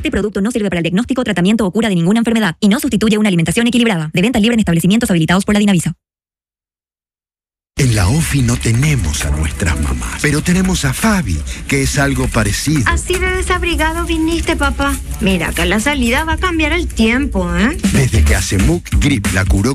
Este producto no sirve para el diagnóstico, tratamiento o cura de ninguna enfermedad y no sustituye una alimentación equilibrada. De venta libre en establecimientos habilitados por la Dinavisa. En la OFI no tenemos a nuestras mamás, pero tenemos a Fabi, que es algo parecido. Así de desabrigado viniste, papá. Mira que la salida va a cambiar el tiempo, ¿eh? Desde que hace MUC, Grip la curó